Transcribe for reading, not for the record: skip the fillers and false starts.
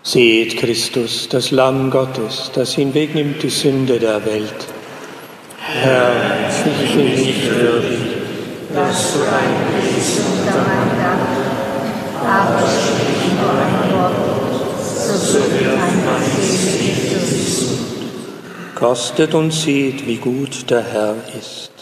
Seht Christus, das Lamm Gottes, das hinwegnimmt die Sünde der Welt. Herr, ich bin nicht würdig, dass du einblickst unter mein Dach, aber sprich nur ein Wort, so wird mein Gefäß nicht gesund. Kostet und seht, wie gut der Herr ist.